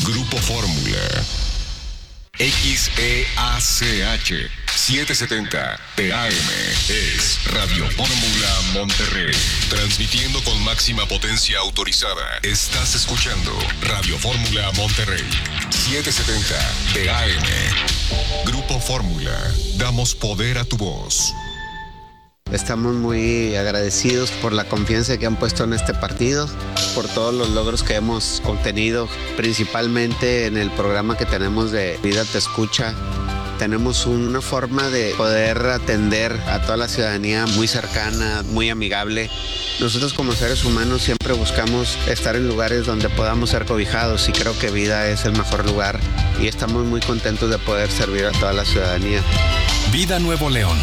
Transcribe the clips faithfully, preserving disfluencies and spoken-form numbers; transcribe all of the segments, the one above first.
Grupo Fórmula. X E A C H setecientos setenta P A M es Radio Fórmula Monterrey. Transmitiendo con máxima potencia autorizada. Estás escuchando Radio Fórmula Monterrey. setecientos setenta P A M. Grupo Fórmula. Damos poder a tu voz. Estamos muy agradecidos por la confianza que han puesto en este partido, por todos los logros que hemos obtenido, principalmente en el programa que tenemos de Vida Te Escucha. Tenemos una forma de poder atender a toda la ciudadanía muy cercana, muy amigable. Nosotros como seres humanos siempre buscamos estar en lugares donde podamos ser cobijados y creo que Vida es el mejor lugar y estamos muy contentos de poder servir a toda la ciudadanía. Vida Nuevo León.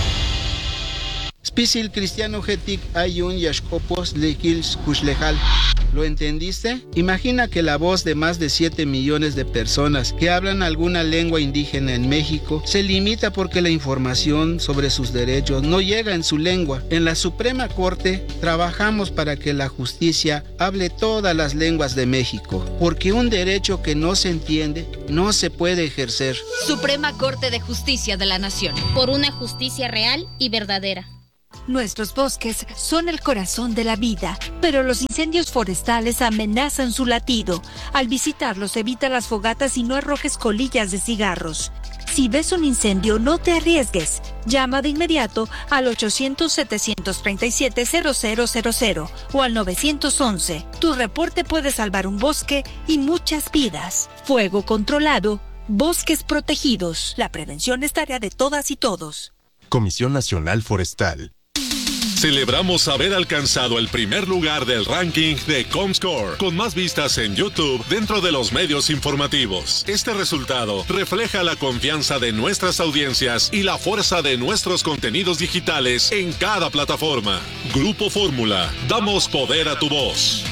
Spisil cristiano getik ayun yashkopos lekils kushlejal. ¿Lo entendiste? Imagina que la voz de más de siete millones de personas que hablan alguna lengua indígena en México se limita porque la información sobre sus derechos no llega en su lengua. En la Suprema Corte trabajamos para que la justicia hable todas las lenguas de México, porque un derecho que no se entiende no se puede ejercer. Suprema Corte de Justicia de la Nación. Por una justicia real y verdadera. Nuestros bosques son el corazón de la vida, pero los incendios forestales amenazan su latido. Al visitarlos, evita las fogatas y no arrojes colillas de cigarros. Si ves un incendio, no te arriesgues. Llama de inmediato al ochocientos, setecientos treinta y siete, cero cero cero cero o al nueve once. Tu reporte puede salvar un bosque y muchas vidas. Fuego controlado, bosques protegidos. La prevención es tarea de todas y todos. Comisión Nacional Forestal. Celebramos haber alcanzado el primer lugar del ranking de Comscore, con más vistas en YouTube dentro de los medios informativos. Este resultado refleja la confianza de nuestras audiencias y la fuerza de nuestros contenidos digitales en cada plataforma. Grupo Fórmula, damos poder a tu voz.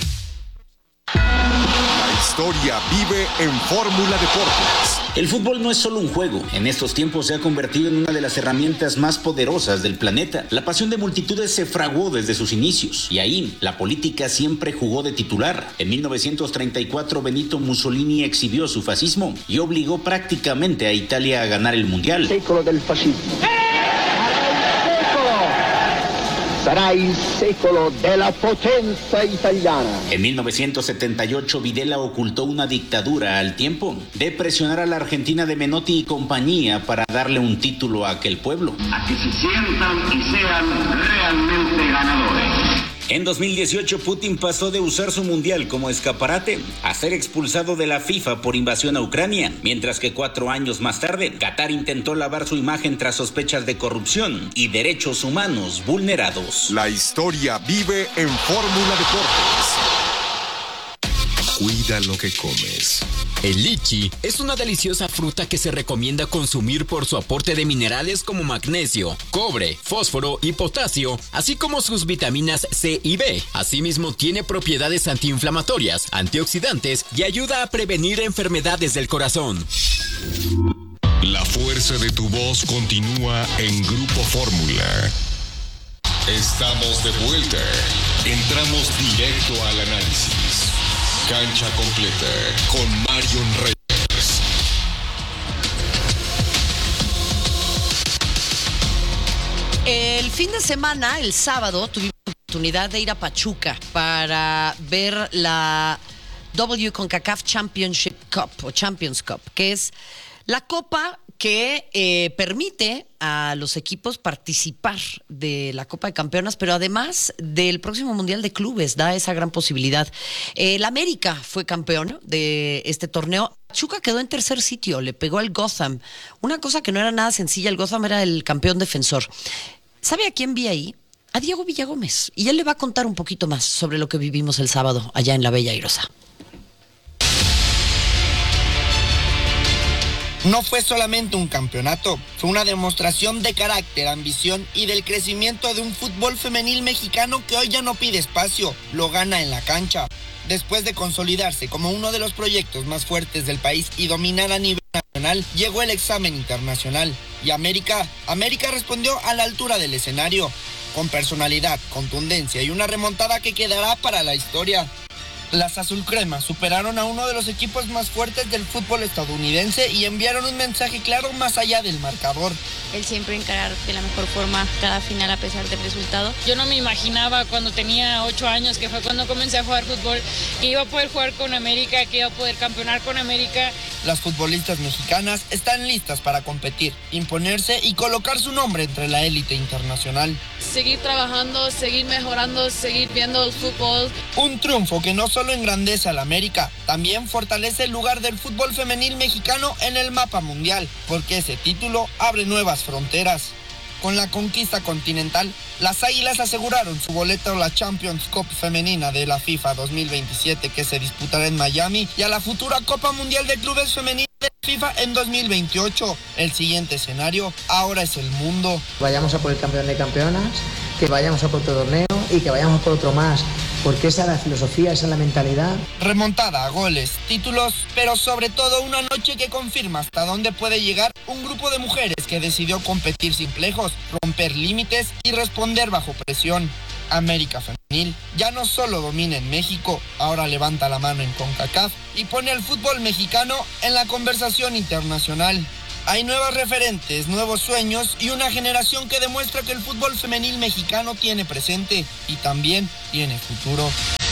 La historia vive en Fórmula Deportes. El fútbol no es solo un juego. En estos tiempos se ha convertido en una de las herramientas más poderosas del planeta. La pasión de multitudes se fraguó desde sus inicios. Y ahí, la política siempre jugó de titular. En mil novecientos treinta y cuatro, Benito Mussolini exhibió su fascismo y obligó prácticamente a Italia a ganar el Mundial. Secolo del fascismo. Sarà il secolo della potenza italiana. En mil novecientos setenta y ocho, Videla ocultó una dictadura al tiempo de presionar a la Argentina de Menotti y compañía para darle un título a aquel pueblo. A que se sientan y sean realmente ganadores. En dos mil dieciocho, Putin pasó de usar su mundial como escaparate a ser expulsado de la FIFA por invasión a Ucrania, mientras que cuatro años más tarde, Qatar intentó lavar su imagen tras sospechas de corrupción y derechos humanos vulnerados. La historia vive en Fórmula Deportes. Cuida lo que comes. El lichi es una deliciosa fruta que se recomienda consumir por su aporte de minerales como magnesio, cobre, fósforo y potasio, así como sus vitaminas C y B. Asimismo, tiene propiedades antiinflamatorias, antioxidantes y ayuda a prevenir enfermedades del corazón. La fuerza de tu voz continúa en Grupo Fórmula. Estamos de vuelta. Entramos directo al análisis. Cancha completa con Marion Reyes. El fin de semana, el sábado, tuvimos la oportunidad de ir a Pachuca para ver la W CONCACAF Championship Cup o Champions Cup, que es la copa que eh, permite a los equipos participar de la Copa de Campeonas, pero además del próximo Mundial de Clubes, da esa gran posibilidad. El América fue campeón de este torneo. Pachuca quedó en tercer sitio, le pegó al Gotham. Una cosa que no era nada sencilla, el Gotham era el campeón defensor. ¿Sabe a quién vi ahí? A Diego Villagómez. Y él le va a contar un poquito más sobre lo que vivimos el sábado allá en la Bella Airosa. No fue solamente un campeonato, fue una demostración de carácter, ambición y del crecimiento de un fútbol femenil mexicano que hoy ya no pide espacio, lo gana en la cancha. Después de consolidarse como uno de los proyectos más fuertes del país y dominar a nivel nacional, llegó el examen internacional. Y América, América respondió a la altura del escenario, con personalidad, contundencia y una remontada que quedará para la historia. Las azulcremas superaron a uno de los equipos más fuertes del fútbol estadounidense y enviaron un mensaje claro más allá del marcador. El siempre encarar de la mejor forma cada final a pesar del resultado. Yo no me imaginaba cuando tenía ocho años, que fue cuando comencé a jugar fútbol, que iba a poder jugar con América, que iba a poder campeonar con América. Las futbolistas mexicanas están listas para competir, imponerse y colocar su nombre entre la élite internacional. Seguir trabajando, seguir mejorando, seguir viendo el fútbol. Un triunfo que no solo engrandece a la América, también fortalece el lugar del fútbol femenil mexicano en el mapa mundial, porque ese título abre nuevas fronteras. Con la conquista continental, las Águilas aseguraron su boleto a la Champions Cup femenina de la FIFA dos mil veintisiete, que se disputará en Miami, y a la futura Copa Mundial de Clubes Femenina de FIFA en dos mil veintiocho. El siguiente escenario ahora es el mundo. Vayamos a por el campeón de campeonas, que vayamos a por otro torneo y que vayamos por otro más, porque esa es la filosofía, esa es la mentalidad. Remontada, goles, títulos, pero sobre todo una noche que confirma hasta dónde puede llegar un grupo de mujeres que decidió competir sin complejos, romper límites y responder bajo presión. América Femenil ya no solo domina en México, ahora levanta la mano en CONCACAF y pone al fútbol mexicano en la conversación internacional. Hay nuevos referentes, nuevos sueños y una generación que demuestra que el fútbol femenil mexicano tiene presente y también tiene futuro.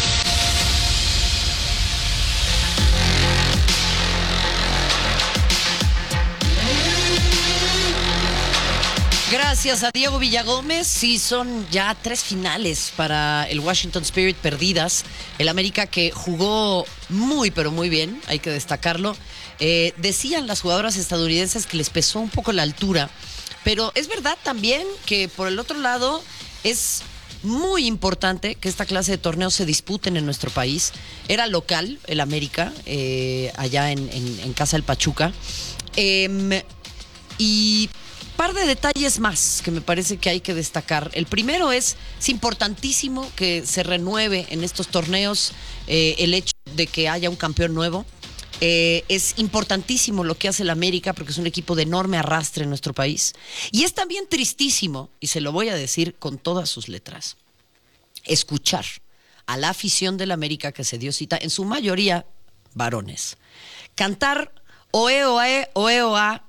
Gracias a Diego Villagómez. Sí, son ya tres finales para el Washington Spirit perdidas. El América, que jugó muy, pero muy bien, hay que destacarlo. Eh, decían las jugadoras estadounidenses que les pesó un poco la altura, pero es verdad también que por el otro lado es muy importante que esta clase de torneos se disputen en nuestro país. Era local el América, eh, allá en, en, en Casa del Pachuca. Eh, y par de detalles más que me parece que hay que destacar. El primero es, es importantísimo que se renueve en estos torneos eh, el hecho de que haya un campeón nuevo. Eh, es importantísimo lo que hace el América porque es un equipo de enorme arrastre en nuestro país. Y es también tristísimo, y se lo voy a decir con todas sus letras, escuchar a la afición del América, que se dio cita, en su mayoría varones, cantar oe, oe, oe, oa,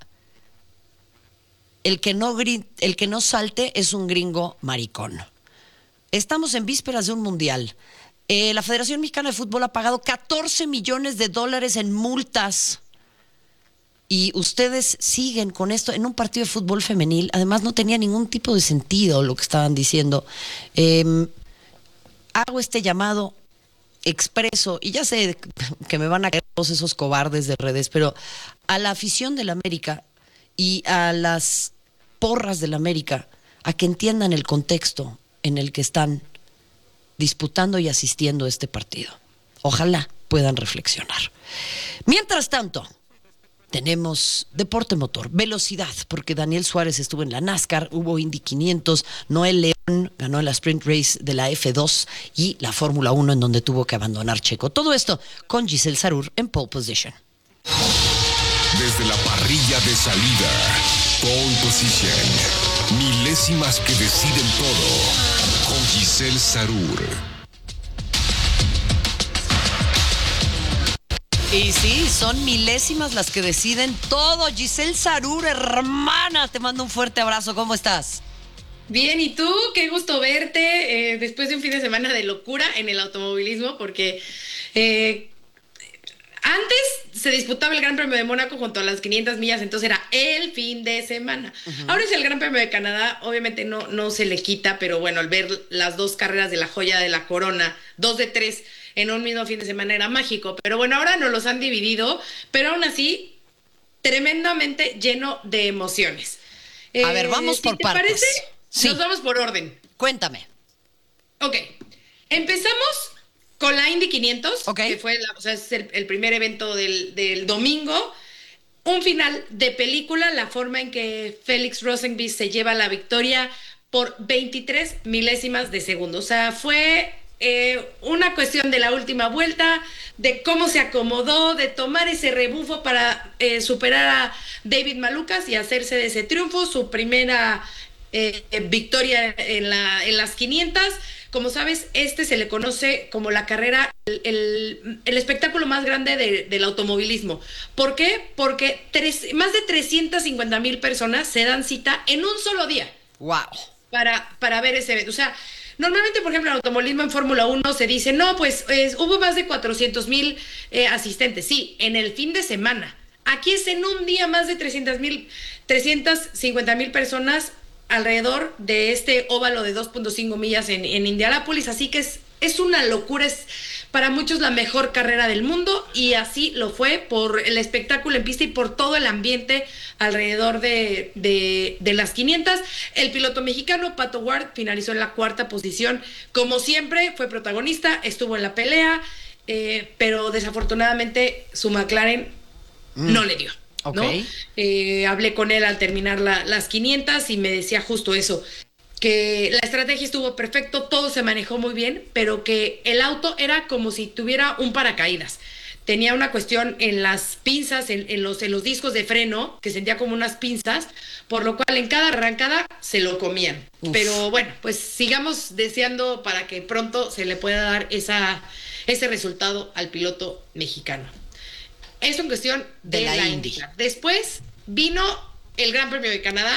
el que no gri- el que no salte es un gringo maricón. Estamos en vísperas de un mundial. Eh, la Federación Mexicana de Fútbol ha pagado catorce millones de dólares en multas. Y ustedes siguen con esto en un partido de fútbol femenil. Además, no tenía ningún tipo de sentido lo que estaban diciendo. Eh, hago este llamado expreso, y ya sé que me van a caer todos esos cobardes de redes, pero a la afición del América y a las porras del América, a que entiendan el contexto en el que están disputando y asistiendo a este partido. Ojalá puedan reflexionar. Mientras tanto, tenemos deporte motor, velocidad, porque Daniel Suárez estuvo en la NASCAR, hubo Indy quinientos, Noel León ganó la Sprint Race de la F dos y la Fórmula uno, en donde tuvo que abandonar Checo. Todo esto con Giselle Sarur en Pole Position. Desde la parrilla de salida, Pole Position, milésimas que deciden todo, con Giselle Sarur. Y sí, son milésimas las que deciden todo. Giselle Sarur, hermana, te mando un fuerte abrazo. ¿Cómo estás? Bien, ¿y tú? Qué gusto verte eh, después de un fin de semana de locura en el automovilismo, porque eh, antes se disputaba el Gran Premio de Mónaco junto a las quinientas millas, entonces era el fin de semana. Uh-huh. Ahora es el Gran Premio de Canadá, obviamente no, no se le quita, pero bueno, al ver las dos carreras de la joya de la corona, dos de tres en un mismo fin de semana, era mágico. Pero bueno, ahora nos los han dividido, pero aún así, tremendamente lleno de emociones. A eh, ver, vamos si por te partes. Parece, sí. Nos vamos por orden. Cuéntame. Ok, empezamos con la Indy quinientos, okay, que fue la, o sea, es el, el primer evento del, del domingo. Un final de película, la forma en que Félix Rosenqvist se lleva la victoria por veintitrés milésimas de segundo. O sea, fue eh, una cuestión de la última vuelta, de cómo se acomodó, de tomar ese rebufo para eh, superar a David Malukas y hacerse de ese triunfo, su primera eh, victoria en, la, en las quinientas. Como sabes, este se le conoce como la carrera, el, el, el espectáculo más grande de, del automovilismo. ¿Por qué? Porque tres, más de trescientas cincuenta mil personas se dan cita en un solo día. ¡Wow! Para, para ver ese evento. O sea, normalmente, por ejemplo, en automovilismo en Fórmula uno se dice, no, pues es, hubo más de cuatrocientos mil eh, asistentes. Sí, en el fin de semana. Aquí es en un día más de trescientas mil, trescientas cincuenta mil personas alrededor de este óvalo de dos punto cinco millas en, en Indianápolis. Así que es, es una locura, es para muchos la mejor carrera del mundo, y así lo fue por el espectáculo en pista y por todo el ambiente alrededor de, de, de las quinientas. El piloto mexicano Pato Ward finalizó en la cuarta posición. Como siempre, fue protagonista, estuvo en la pelea, eh, pero desafortunadamente su McLaren mm. no le dio. ¿no? Okay. Eh, hablé con él al terminar la, las quinientas y me decía justo eso, que la estrategia estuvo perfecto, todo se manejó muy bien, pero que el auto era como si tuviera un paracaídas. Tenía una cuestión en las pinzas, en, en, los, en los discos de freno, que sentía como unas pinzas, por lo cual en cada arrancada se lo comían. Uf. Pero bueno, pues sigamos deseando para que pronto se le pueda dar esa, ese resultado al piloto mexicano. Eso en cuestión de, de la, la Indy. Indy. Después vino el Gran Premio de Canadá,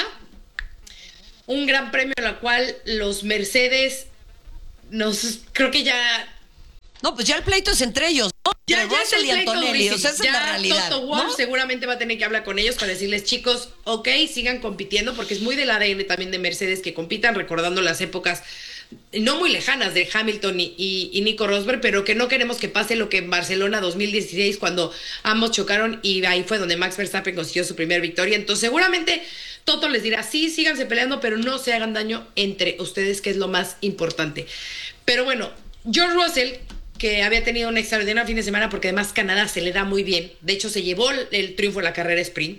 un gran premio en el cual los Mercedes nos, creo que ya... No, pues ya el pleito es entre ellos, ¿no? Ya, ya es el pleito Antonelli, o sea, esa ya es la realidad, Toto Wolff, ¿no? seguramente va a tener que hablar con ellos para decirles, chicos, ok, sigan compitiendo, porque es muy del A D N también de Mercedes que compitan, recordando las épocas no muy lejanas de Hamilton y, y, y Nico Rosberg, pero que no queremos que pase lo que en Barcelona dos mil dieciséis, cuando ambos chocaron y ahí fue donde Max Verstappen consiguió su primera victoria. Entonces seguramente Toto les dirá, sí, síganse peleando, pero no se hagan daño entre ustedes, que es lo más importante. Pero bueno, George Russell, que había tenido un extraordinario fin de semana, porque además Canadá se le da muy bien, de hecho se llevó el, el triunfo en la carrera sprint,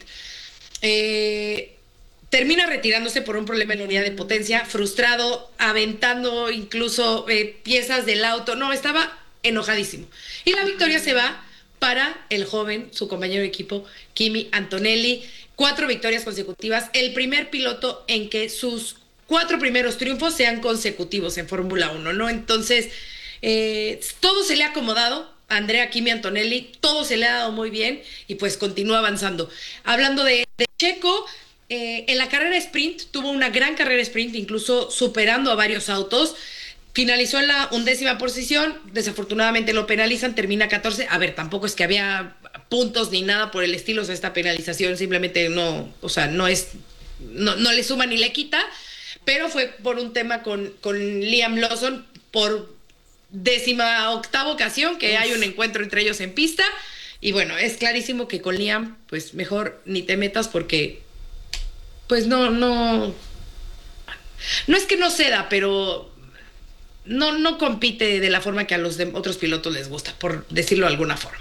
eh... termina retirándose por un problema en la unidad de potencia, frustrado, aventando incluso eh, piezas del auto. No, estaba enojadísimo. Y la victoria se va para el joven, su compañero de equipo, Kimi Antonelli. Cuatro victorias consecutivas. El primer piloto en que sus cuatro primeros triunfos sean consecutivos en Fórmula uno, ¿no? Entonces, eh, todo se le ha acomodado a Andrea Kimi Antonelli, todo se le ha dado muy bien y pues continúa avanzando. Hablando de, de Checo, Eh, en la carrera sprint, tuvo una gran carrera sprint, incluso superando a varios autos. Finalizó en la undécima posición, desafortunadamente lo penalizan, termina catorce. A ver, tampoco es que había puntos ni nada por el estilo, o sea, esta penalización simplemente no, o sea, no es, no, no le suma ni le quita, pero fue por un tema con, con Liam Lawson, por décima octava ocasión que Uf. hay un encuentro entre ellos en pista, y bueno, es clarísimo que con Liam, pues mejor ni te metas, porque pues no, no, no es que no ceda, pero no, no compite de la forma que a los de otros pilotos les gusta, por decirlo de alguna forma.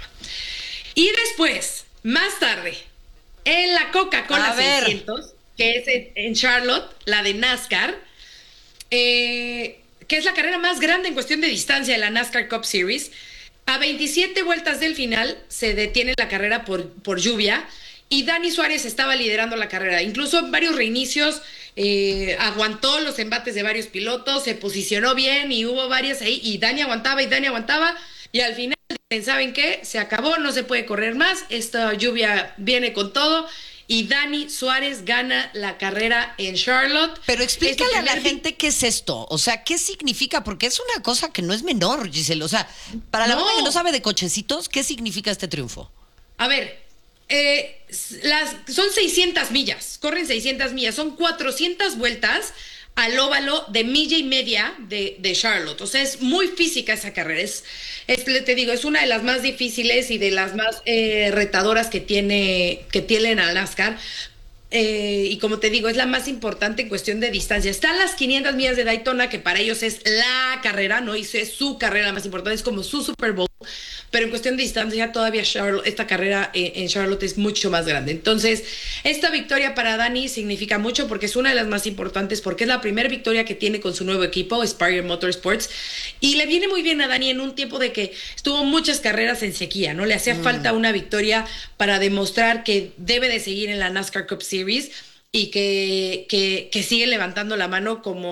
Y después, más tarde, en la Coca-Cola seiscientos, que es en, en Charlotte, la de NASCAR, eh, que es la carrera más grande en cuestión de distancia de la NASCAR Cup Series, a veintisiete vueltas del final se detiene la carrera por, por lluvia, y Dani Suárez estaba liderando la carrera. Incluso en varios reinicios eh, aguantó los embates de varios pilotos, se posicionó bien y hubo varias ahí, y Dani aguantaba y Dani aguantaba, y al final, ¿saben qué? Se acabó, no se puede correr más, esta lluvia viene con todo, y Dani Suárez gana la carrera en Charlotte. Pero explícale este a la gente qué es esto, o sea, qué significa, porque es una cosa que no es menor, Giselle, o sea, para la no. gente que no sabe de cochecitos, ¿qué significa este triunfo? A ver, Eh, las, son seiscientas millas, corren seiscientas millas, son cuatrocientas vueltas al óvalo de milla y media de, de Charlotte. O sea, es muy física esa carrera, es, es, te digo, es una de las más difíciles y de las más eh, retadoras que tiene, que tienen a NASCAR. Eh, y como te digo, es la más importante en cuestión de distancia. Están las quinientas millas de Daytona, que para ellos es la carrera, ¿no? Y es su carrera más importante, es como su Super Bowl. Pero en cuestión de distancia, todavía Charlotte, esta carrera eh, en Charlotte es mucho más grande. Entonces, esta victoria para Dani significa mucho, porque es una de las más importantes, porque es la primera victoria que tiene con su nuevo equipo, Spire Motorsports. Y le viene muy bien a Dani en un tiempo de que estuvo muchas carreras en sequía, ¿no? Le hacía mm. falta una victoria para demostrar que debe de seguir en la NASCAR Cup Series y que, que, que sigue levantando la mano como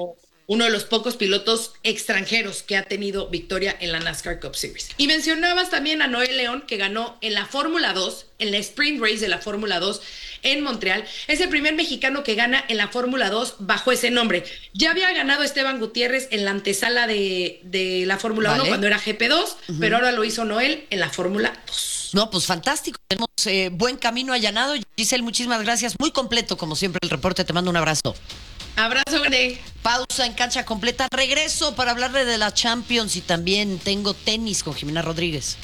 uno de los pocos pilotos extranjeros que ha tenido victoria en la NASCAR Cup Series. Y mencionabas también a Noel León, que ganó en la Fórmula dos, en la Sprint Race de la Fórmula dos en Montreal. Es el primer mexicano que gana en la Fórmula dos bajo ese nombre. Ya había ganado Esteban Gutiérrez en la antesala de, de la Fórmula vale. uno cuando era G P dos, uh-huh. pero ahora lo hizo Noel en la Fórmula dos. No, pues fantástico. Tenemos eh, buen camino allanado. Giselle, muchísimas gracias. Muy completo, como siempre, el reporte. Te mando un abrazo. Abrazo grande. Pausa en Cancha Completa. Regreso para hablarle de la Champions y también tengo tenis con Jimena Rodríguez.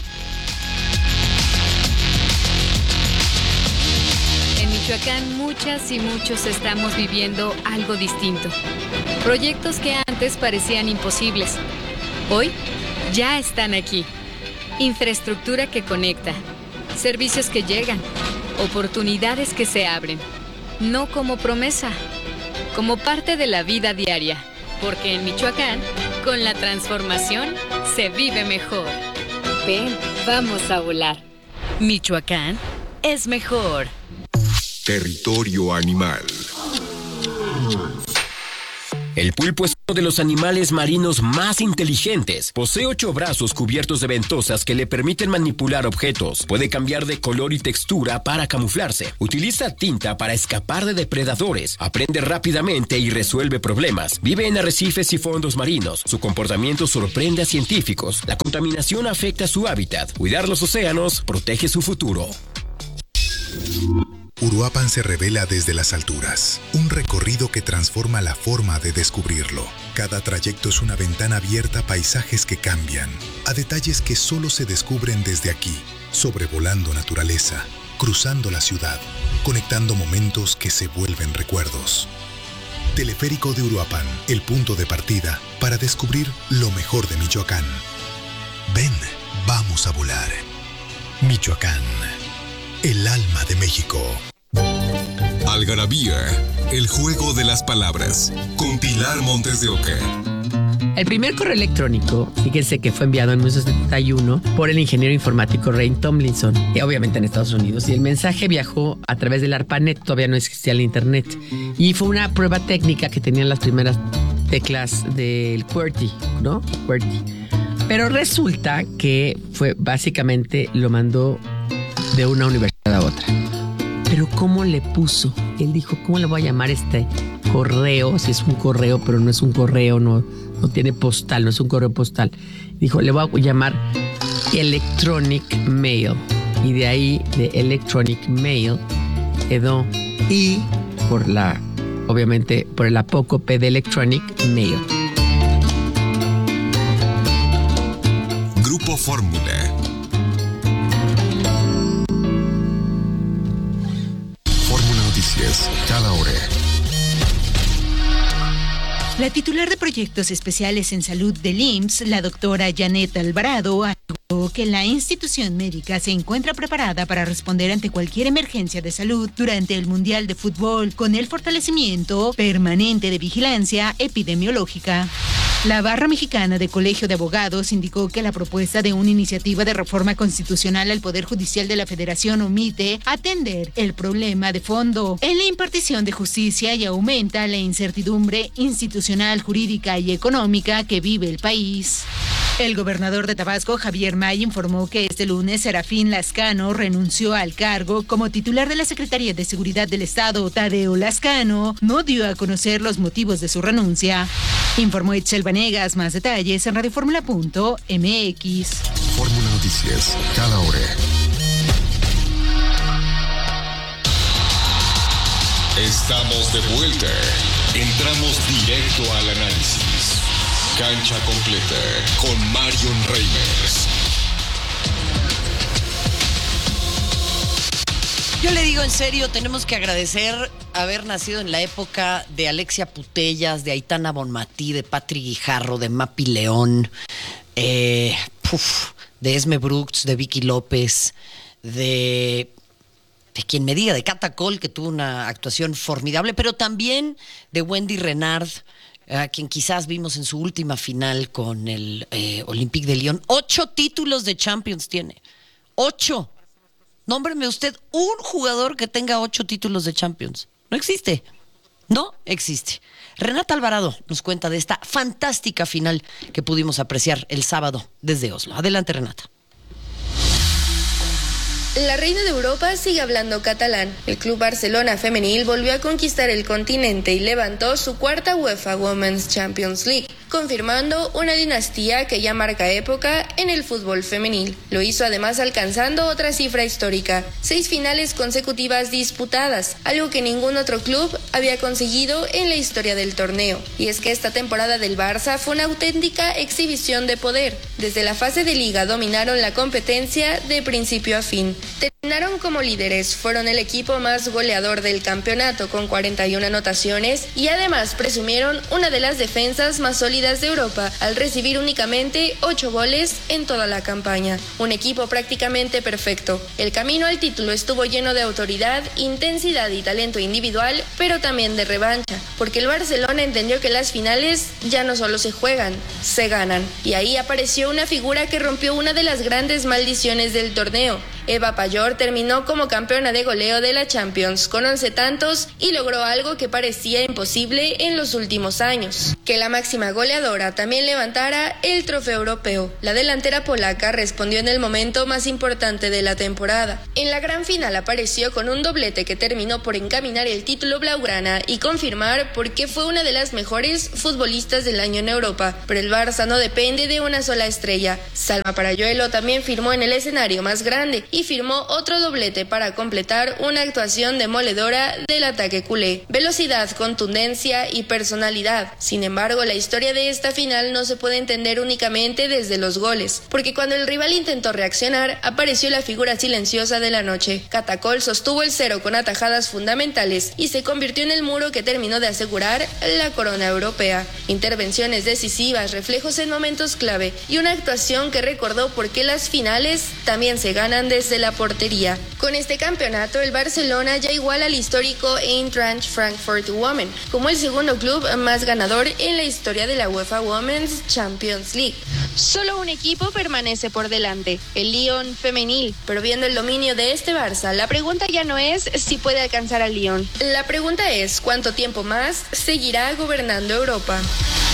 En Michoacán, muchas y muchos estamos viviendo algo distinto. Proyectos que antes parecían imposibles, hoy ya están aquí. Infraestructura que conecta, servicios que llegan, oportunidades que se abren. No como promesa, como parte de la vida diaria, porque en Michoacán, con la transformación, se vive mejor. Ven, vamos a volar. Michoacán es mejor. Territorio animal. El pulpo es uno de los animales marinos más inteligentes. Posee ocho brazos cubiertos de ventosas que le permiten manipular objetos. Puede cambiar de color y textura para camuflarse. Utiliza tinta para escapar de depredadores. Aprende rápidamente y resuelve problemas. Vive en arrecifes y fondos marinos. Su comportamiento sorprende a científicos. La contaminación afecta su hábitat. Cuidar los océanos protege su futuro. Uruapan se revela desde las alturas, un recorrido que transforma la forma de descubrirlo. Cada trayecto es una ventana abierta a paisajes que cambian, a detalles que solo se descubren desde aquí, sobrevolando naturaleza, cruzando la ciudad, conectando momentos que se vuelven recuerdos. Teleférico de Uruapan, el punto de partida para descubrir lo mejor de Michoacán. Ven, vamos a volar. Michoacán. El alma de México. Algarabía, el juego de las palabras, con Pilar Montes de Oca. El primer correo electrónico, fíjense que fue enviado en mil novecientos setenta y uno por el ingeniero informático Ray Tomlinson, y obviamente en Estados Unidos, y el mensaje viajó a través del ARPANET, todavía no existía el internet, y fue una prueba técnica que tenían las primeras teclas del QWERTY, ¿no? QWERTY. Pero resulta que fue básicamente lo mandó de una universidad a otra. Pero ¿cómo le puso? Él dijo, ¿cómo le voy a llamar este correo? Si es un correo, pero no es un correo, no, no tiene postal, no es un correo postal. Dijo, le voy a llamar Electronic Mail. Y de ahí, de Electronic Mail, quedó I por la, obviamente, por el apócope de Electronic Mail. Grupo Fórmula. Cada hora. La titular de Proyectos Especiales en Salud del I M S S, la doctora Janet Alvarado, aseguró que la institución médica se encuentra preparada para responder ante cualquier emergencia de salud durante el Mundial de Fútbol, con el fortalecimiento permanente de vigilancia epidemiológica. La Barra Mexicana de Colegio de Abogados indicó que la propuesta de una iniciativa de reforma constitucional al Poder Judicial de la Federación omite atender el problema de fondo en la impartición de justicia y aumenta la incertidumbre institucional, jurídica y económica que vive el país. El gobernador de Tabasco, Javier May, informó que este lunes Serafín Lascano renunció al cargo como titular de la Secretaría de Seguridad del Estado. Tadeo Lascano no dio a conocer los motivos de su renuncia. Informó Itzel Vanegas. Más detalles en radioformula punto m x. Fórmula Noticias, cada hora. Estamos de vuelta. Entramos directo al análisis. Cancha completa con Marion Reimers. Yo le digo en serio, tenemos que agradecer haber nacido en la época de Alexia Putellas, de Aitana Bonmatí, de Patri Guijarro, de Mapi León, eh, puf, de Esme Brooks, de Vicky López, de, de quien me diga, de Cata Cole, que tuvo una actuación formidable, pero también de Wendy Renard, a quien quizás vimos en su última final con el eh, Olympique de Lyon. Ocho títulos de Champions tiene. Ocho. Nómbreme usted un jugador que tenga ocho títulos de Champions. No existe. No existe. Renata Alvarado nos cuenta de esta fantástica final que pudimos apreciar el sábado desde Oslo. Adelante, Renata. La reina de Europa sigue hablando catalán. El Club Barcelona femenil volvió a conquistar el continente y levantó su cuarta UEFA Women's Champions League, confirmando una dinastía que ya marca época en el fútbol femenil. Lo hizo además alcanzando otra cifra histórica, seis finales consecutivas disputadas, algo que ningún otro club había conseguido en la historia del torneo. Y es que esta temporada del Barça fue una auténtica exhibición de poder. Desde la fase de liga dominaron la competencia de principio a fin. Terminaron como líderes, fueron el equipo más goleador del campeonato con cuarenta y una anotaciones y además presumieron una de las defensas más sólidas de Europa al recibir únicamente ocho goles en toda la campaña. Un equipo prácticamente perfecto. El camino al título estuvo lleno de autoridad, intensidad y talento individual, pero también de revancha, porque el Barcelona entendió que las finales ya no solo se juegan, se ganan. Y ahí apareció una figura que rompió una de las grandes maldiciones del torneo. Eva Pallor terminó como campeona de goleo de la Champions con once tantos y logró algo que parecía imposible en los últimos años, que la máxima goleadora también levantara el trofeo europeo. La delantera polaca respondió en el momento más importante de la temporada. En la gran final apareció con un doblete que terminó por encaminar el título blaugrana y confirmar por qué fue una de las mejores futbolistas del año en Europa. Pero el Barça no depende de una sola estrella. Salma Paralluelo también firmó en el escenario más grande y firmó otro doblete para completar una actuación demoledora del ataque culé. Velocidad, contundencia y personalidad. Sin embargo, la historia de esta final no se puede entender únicamente desde los goles, porque cuando el rival intentó reaccionar, apareció la figura silenciosa de la noche. Catacol sostuvo el cero con atajadas fundamentales y se convirtió en el muro que terminó de asegurar la corona europea. Intervenciones decisivas, reflejos en momentos clave y una actuación que recordó por qué las finales también se ganan desde la portería. Con este campeonato, el Barcelona ya iguala al histórico Eintracht Frankfurt Women como el segundo club más ganador en la historia de la UEFA Women's Champions League. Solo un equipo permanece por delante, el Lyon femenil, pero viendo el dominio de este Barça, la pregunta ya no es si puede alcanzar al Lyon. La pregunta es cuánto tiempo más seguirá gobernando Europa.